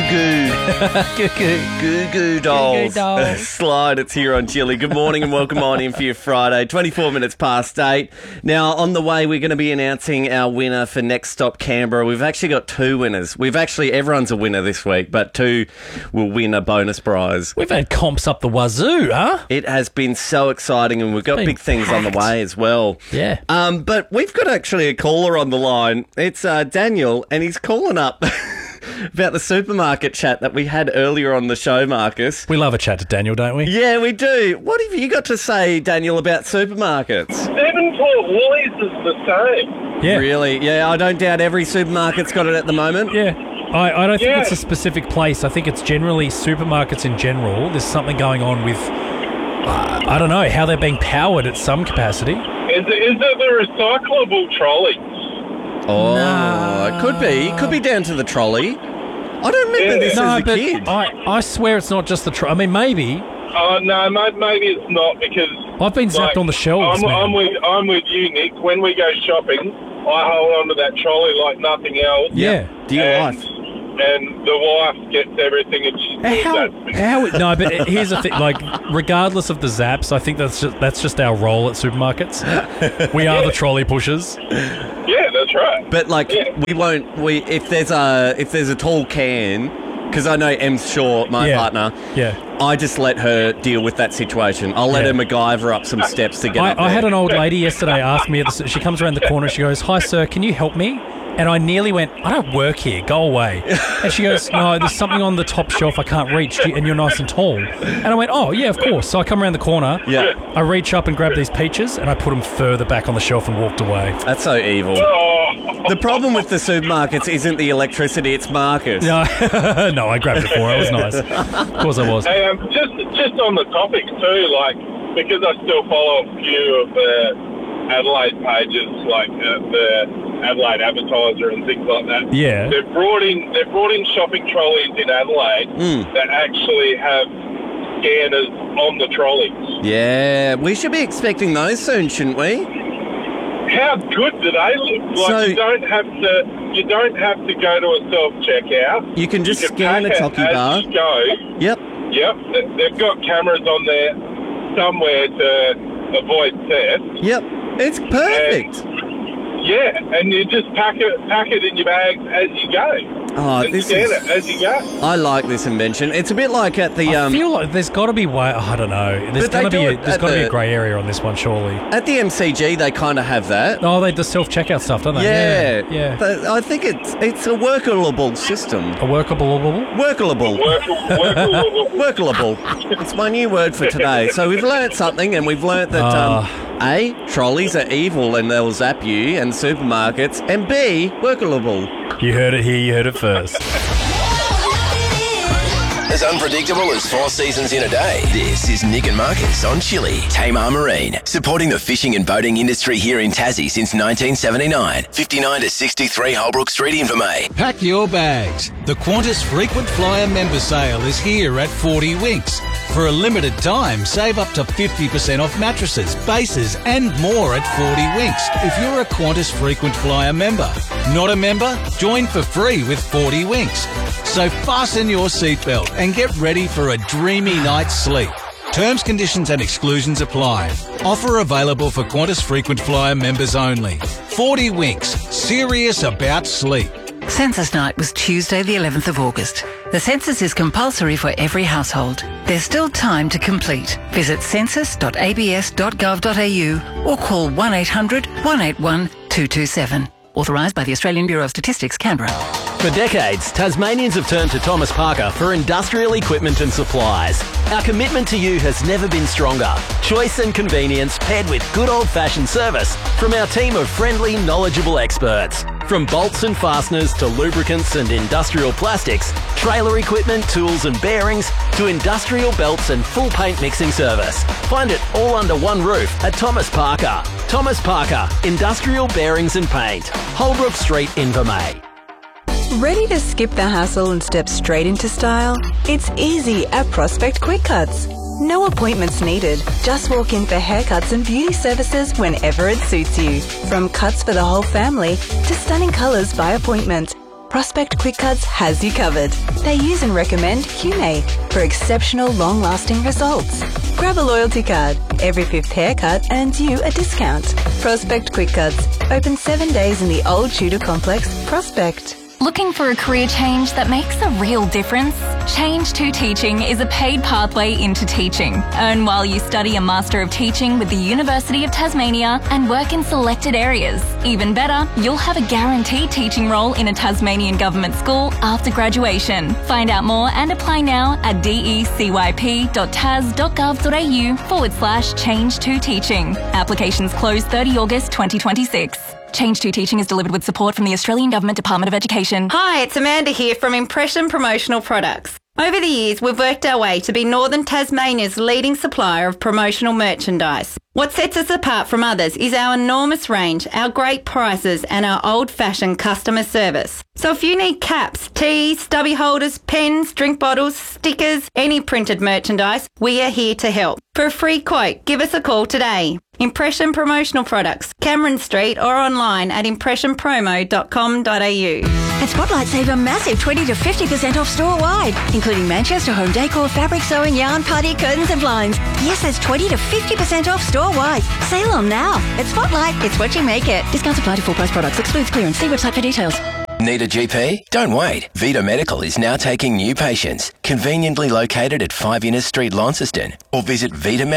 Goo Goo Dolls. Slide, it's here on Chili. Good morning and welcome on in for your Friday. 24 minutes past 8. Now, on the way, we're going to be announcing our winner for Next Stop Canberra. We've actually got 2 winners. Everyone's a winner this week, but 2 will win a bonus prize. We've had comps up the wazoo, huh? It has been so exciting, and we've got big things on the way as well. Yeah. But we've got actually a caller on the line. It's Daniel, and he's calling up about the supermarket chat that we had earlier on the show, Marcus. We love a chat to Daniel, don't we? Yeah, we do. What have you got to say, Daniel, about supermarkets? Devonport Woolies is the same. Yeah. Really? Yeah, I don't doubt every supermarket's got it at the moment. Yeah. I don't think it's a specific place. I think it's generally supermarkets in general. There's something going on with, I don't know, how they're being powered at some capacity. Is it the recyclable trolleys? Oh, no. It could be. It could be down to the trolley. I don't remember this as a kid. I swear it's not just the trolley. I mean, maybe. Oh, no, maybe it's not because... I've been zapped on the shelves, I'm with you, Nick. When we go shopping, I hold on to that trolley like nothing else. Yeah. Dear life. And the wife gets everything and she zaps me. No, but here's the thing. Like, regardless of the zaps, I think that's just our role at supermarkets. We are the trolley pushers. Yeah, that's right. But we won't. If there's a tall can, because I know Em's Shaw, my partner. Yeah. I just let her deal with that situation. I'll let her MacGyver up some steps to get up there. I had an old lady yesterday ask me. She comes around the corner. She goes, "Hi, sir, can you help me?" And I nearly went, "I don't work here, go away." And she goes, "No, there's something on the top shelf I can't reach, and you're nice and tall." And I went, "Oh, yeah, of course." So I come around the corner, I reach up and grab these peaches, and I put them further back on the shelf and walked away. That's so evil. The problem with the supermarkets isn't the electricity, it's Marcus. No, I grabbed it for her. It was nice. Of course I was. Hey, just on the topic too, because I still follow a few of the Adelaide pages, like the Adelaide Advertiser and things like that. Yeah. They've brought in shopping trolleys in Adelaide that actually have scanners on the trolleys. Yeah, we should be expecting those soon, shouldn't we? How good do they look? You don't have to go to a self-checkout. You can just scan a Toki bar. You go. Yep. They've got cameras on there somewhere to avoid theft. Yep. It's perfect. And you just pack it in your bag as you go. Oh, scan it as you go. I like this invention. It's a bit like at the... I feel like there's got to be way... I don't know. There's got to be a grey area on this one, surely. At the MCG, they kind of have that. Oh, they the self-checkout stuff, don't they? Yeah. I think it's a workable system. A workable? Workable. It's my new word for today. So we've learnt something, and we've learnt that... A, trolleys are evil and they'll zap you, and supermarkets, and B, workable. You heard it here, you heard it first. As unpredictable as 4 seasons in a day, this is Nick and Marcus on Chili. Tamar Marine, supporting the fishing and boating industry here in Tassie since 1979. 59 to 63 Holbrook Street, Invermay. Pack your bags. The Qantas Frequent Flyer member sale is here at 40 Winks. For a limited time, save up to 50% off mattresses, bases and more at 40 Winks if you're a Qantas Frequent Flyer member. Not a member? Join for free with 40 Winks. So fasten your seatbelt and get ready for a dreamy night's sleep. Terms, conditions and exclusions apply. Offer available for Qantas Frequent Flyer members only. 40 Winks. Serious about sleep. Census night was Tuesday the 11th of August. The census is compulsory for every household. There's still time to complete. Visit census.abs.gov.au or call 1800 181 227. Authorised by the Australian Bureau of Statistics, Canberra. For decades, Tasmanians have turned to Thomas Parker for industrial equipment and supplies. Our commitment to you has never been stronger. Choice and convenience paired with good old-fashioned service from our team of friendly, knowledgeable experts. From bolts and fasteners to lubricants and industrial plastics, trailer equipment, tools and bearings, to industrial belts and full paint mixing service. Find it all under one roof at Thomas Parker. Thomas Parker, Industrial Bearings and Paint. Holbrook Street, Invermay. Ready to skip the hassle and step straight into style? It's easy at Prospect Quick Cuts. No appointments needed. Just walk in for haircuts and beauty services whenever it suits you. From cuts for the whole family to stunning colours by appointment. Prospect Quick Cuts has you covered. They use and recommend Humane for exceptional long-lasting results. Grab a loyalty card. Every 5th haircut earns you a discount. Prospect Quick Cuts. Open 7 days in the Old Tudor Complex, Prospect. Looking for a career change that makes a real difference? Change to Teaching is a paid pathway into teaching. Earn while you study a Master of Teaching with the University of Tasmania and work in selected areas. Even better, you'll have a guaranteed teaching role in a Tasmanian government school after graduation. Find out more and apply now at decyp.tas.gov.au/change to teaching. Applications close 30 August 2026. Change to Teaching is delivered with support from the Australian Government Department of Education. Hi, it's Amanda here from Impression Promotional Products. Over the years, we've worked our way to be Northern Tasmania's leading supplier of promotional merchandise. What sets us apart from others is our enormous range, our great prices and our old-fashioned customer service. So if you need caps, tees, stubby holders, pens, drink bottles, stickers, any printed merchandise, we are here to help. For a free quote, give us a call today. Impression Promotional Products, Cameron Street or online at impressionpromo.com.au. At Spotlight, save a massive 20 to 50% off store-wide, including Manchester home decor, fabric sewing, yarn, party, curtains and blinds. Yes, that's 20 to 50% off store-wide. Sale on now. At Spotlight, it's what you make it. Discounts apply to full price products. Excludes clearance. See website for details. Need a GP? Don't wait. Vita Medical is now taking new patients. Conveniently located at 5 Innes Street, Launceston, or visit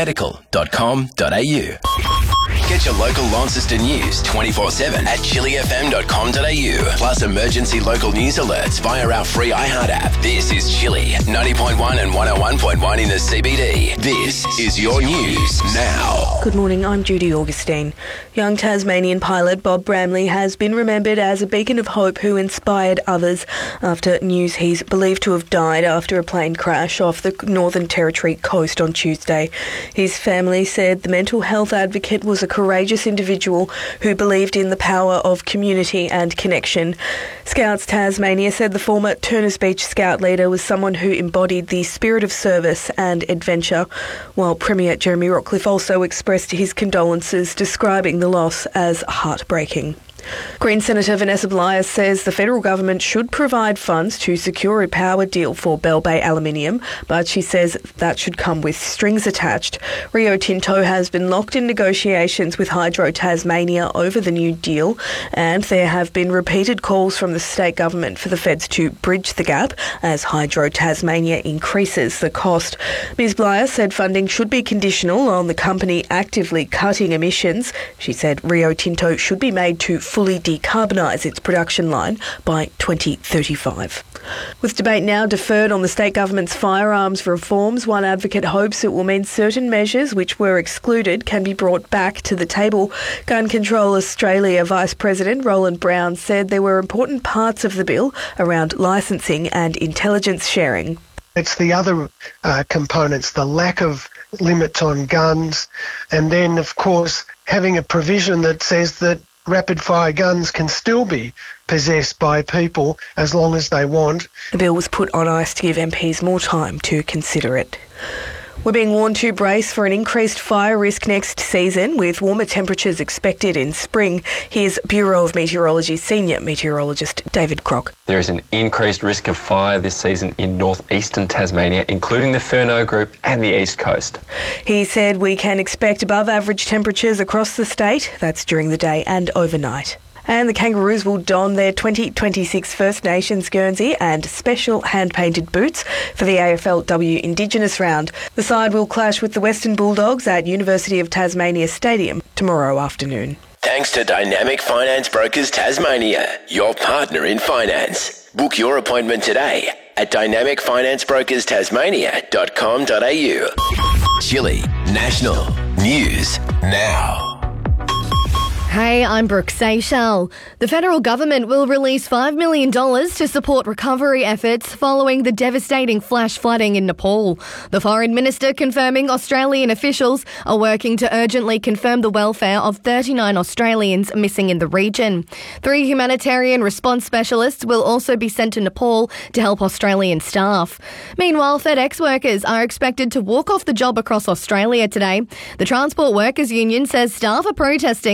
vitamedical.com.au. Get your local Launceston news 24/7 at chillyfm.com.au. Plus emergency local news alerts via our free iHeart app. This is Chilly, 90.1 and 101.1 in the CBD. This is your news now. Good morning, I'm Judy Augustine. Young Tasmanian pilot Bob Bramley has been remembered as a beacon of hope who inspired others after news he's believed to have died after a plane crash off the Northern Territory coast on Tuesday. His family said the mental health advocate was a courageous individual who believed in the power of community and connection. Scouts Tasmania said the former Turners Beach Scout leader was someone who embodied the spirit of service and adventure, while Premier Jeremy Rockcliffe also expressed his condolences, describing the loss as heartbreaking. Green Senator Vanessa Bligh says the federal government should provide funds to secure a power deal for Bell Bay Aluminium, but she says that should come with strings attached. Rio Tinto has been locked in negotiations with Hydro Tasmania over the new deal, and there have been repeated calls from the state government for the feds to bridge the gap as Hydro Tasmania increases the cost. Ms Bligh said funding should be conditional on the company actively cutting emissions. She said Rio Tinto should be made to fully decarbonise its production line by 2035. With debate now deferred on the state government's firearms reforms, one advocate hopes it will mean certain measures which were excluded can be brought back to the table. Gun Control Australia Vice President Roland Brown said there were important parts of the bill around licensing and intelligence sharing. It's the other components, the lack of limits on guns, and then, of course, having a provision that says that rapid-fire guns can still be possessed by people as long as they want. The bill was put on ice to give MPs more time to consider it. We're being warned to brace for an increased fire risk next season, with warmer temperatures expected in spring. Here's Bureau of Meteorology Senior Meteorologist David Crock. There is an increased risk of fire this season in northeastern Tasmania, including the Furneaux Group and the East Coast. He said we can expect above average temperatures across the state. That's during the day and overnight. And the Kangaroos will don their 2026 First Nations Guernsey and special hand-painted boots for the AFLW Indigenous round. The side will clash with the Western Bulldogs at University of Tasmania Stadium tomorrow afternoon. Thanks to Dynamic Finance Brokers Tasmania, your partner in finance. Book your appointment today at dynamicfinanceBrokersTasmania.com.au. Chilly National News Now. Hey, I'm Brooke Seychelles. The federal government will release $5 million to support recovery efforts following the devastating flash flooding in Nepal. The Foreign Minister confirming Australian officials are working to urgently confirm the welfare of 39 Australians missing in the region. 3 humanitarian response specialists will also be sent to Nepal to help Australian staff. Meanwhile, FedEx workers are expected to walk off the job across Australia today. The Transport Workers Union says staff are protesting a lack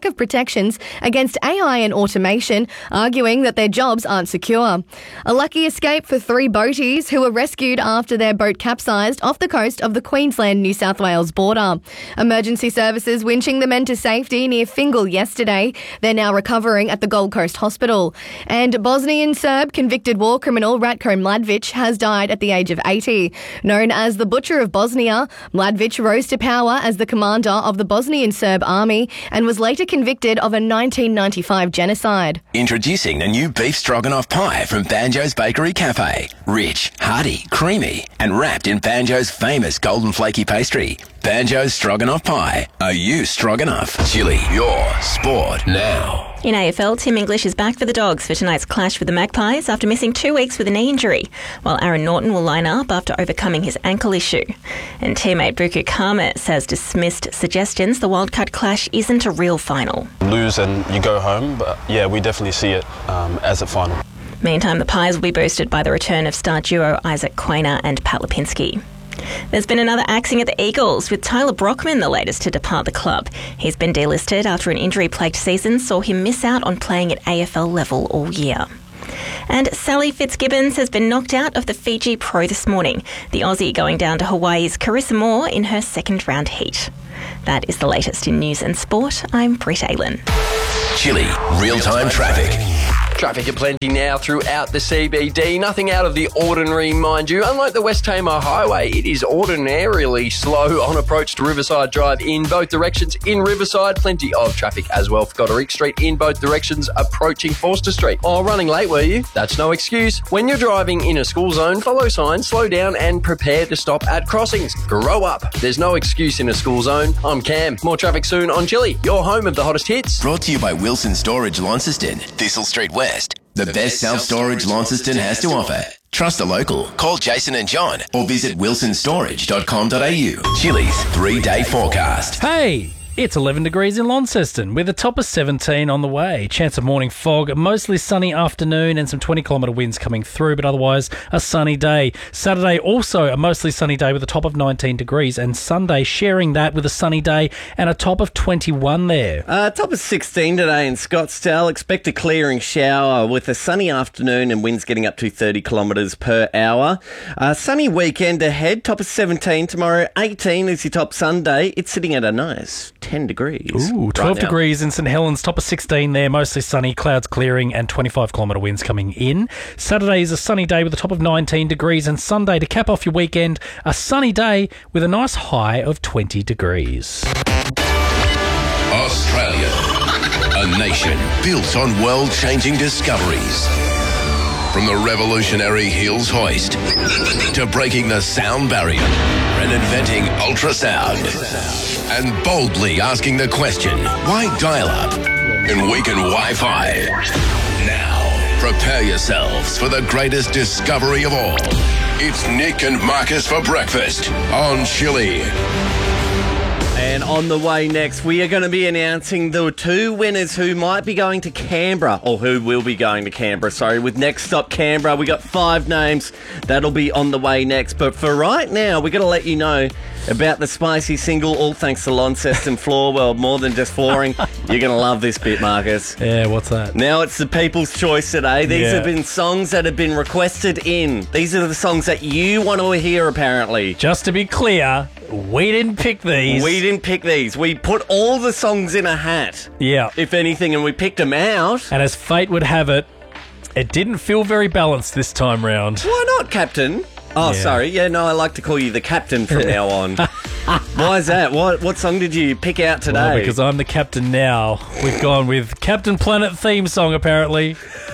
of protections against AI and automation, arguing that their jobs aren't secure. A lucky escape for 3 boaties who were rescued after their boat capsized off the coast of the Queensland-New South Wales border. Emergency services winching the men to safety near Fingal yesterday. They're now recovering at the Gold Coast Hospital. And Bosnian Serb convicted war criminal Ratko Mladic has died at the age of 80. Known as the Butcher of Bosnia, Mladic rose to power as the commander of the Bosnian Serb army and was later convicted of a 1995 genocide. Introducing the new beef stroganoff pie from Banjo's Bakery Cafe. Rich, hearty, creamy, and wrapped in Banjo's famous golden flaky pastry. Banjo's Stroganoff Pie. Are you stroganoff? Chili, your sport now. In AFL, Tim English is back for the Dogs for tonight's clash with the Magpies after missing 2 weeks with a knee injury, while Aaron Norton will line up after overcoming his ankle issue. And teammate Buku Khamis has dismissed suggestions the wildcard clash isn't a real final. Lose and you go home, but yeah, we definitely see it as a final. Meantime, the Pies will be boosted by the return of star duo Isaac Quainer and Pat Lipinski. There's been another axing at the Eagles, with Tyler Brockman the latest to depart the club. He's been delisted after an injury-plagued season saw him miss out on playing at AFL level all year. And Sally Fitzgibbons has been knocked out of the Fiji Pro this morning, the Aussie going down to Hawaii's Carissa Moore in her second-round heat. That is the latest in news and sport. I'm Britt Aylen. Chili, real-time traffic. Traffic aplenty now throughout the CBD. Nothing out of the ordinary, mind you. Unlike the West Tamar Highway, it is ordinarily slow on approach to Riverside Drive in both directions. In Riverside, plenty of traffic as well for Goderich Street in both directions approaching Forster Street. Oh, running late, were you? That's no excuse. When you're driving in a school zone, follow signs, slow down and prepare to stop at crossings. Grow up. There's no excuse in a school zone. I'm Cam. More traffic soon on Chili, your home of the hottest hits. Brought to you by Wilson Storage Launceston, Thistle Street West. The best self-storage Launceston has to offer. Trust a local. Call Jason and John or visit wilsonstorage.com.au. Chili's 3-day forecast. Hey! It's 11 degrees in Launceston with a top of 17 on the way. Chance of morning fog, mostly sunny afternoon and some 20-kilometre winds coming through, but otherwise a sunny day. Saturday also a mostly sunny day with a top of 19 degrees, and Sunday sharing that with a sunny day and a top of 21 there. Top of 16 today in Scottsdale. Expect a clearing shower with a sunny afternoon and winds getting up to 30 kilometres per hour. Sunny weekend ahead. Top of 17 tomorrow. 18 is your top Sunday. It's sitting at a nice 10 degrees. Ooh, 12 degrees in St Helens, top of 16 there, mostly sunny, clouds clearing and 25-kilometre winds coming in. Saturday is a sunny day with a top of 19 degrees, and Sunday, to cap off your weekend, a sunny day with a nice high of 20 degrees. Australia, a nation built on world-changing discoveries. From the revolutionary Hills hoist to breaking the sound barrier and inventing ultrasound and boldly asking the question, why dial-up and weaken Wi-Fi? Now, prepare yourselves for the greatest discovery of all. It's Nick and Marcus for breakfast on Chili. And on the way next, we are going to be announcing the 2 winners who might be going to Canberra, or who will be going to Canberra, sorry, with Next Stop Canberra. We got 5 names. That'll be on the way next. But for right now, we're going to let you know about the spicy single, all thanks to Launceston Floor World, more than just flooring. You're going to love this bit, Marcus. Yeah, what's that? Now it's the People's Choice today. These have been songs that have been requested in. These are the songs that you want to hear, apparently. Just to be clear, we didn't pick these. We didn't pick these. We put all the songs in a hat. Yeah. If anything, and we picked them out. And as fate would have it, it didn't feel very balanced this time round. Why not, Captain? Oh, Yeah. sorry. Yeah, no, I like to call you the Captain from now on. Why is that? What song did you pick out today? Well, because I'm the captain now. We've gone with Captain Planet theme song, apparently.